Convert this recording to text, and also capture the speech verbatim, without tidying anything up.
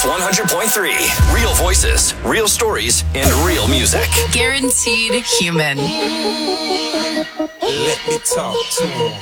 Mix one hundred point three. Real voices, real stories, and real music. Guaranteed human. Let me talk to him.